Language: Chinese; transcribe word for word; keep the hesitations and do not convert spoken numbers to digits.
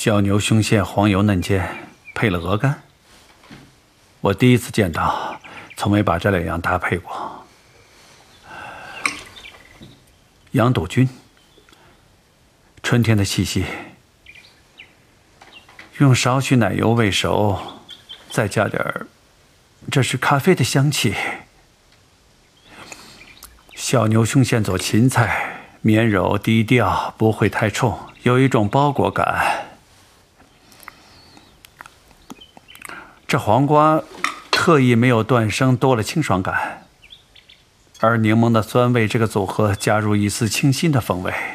小牛胸腺黄油嫩尖，配了鹅肝。我第一次见到，从没把这两样搭配过。羊肚菌，春天的气息。用少许奶油煨熟，再加点儿，这是咖啡的香气。小牛胸腺做芹菜，绵柔低调，不会太冲，有一种包裹感。这黄瓜特意没有断生，多了清爽感，而柠檬的酸味这个组合加入一丝清新的风味。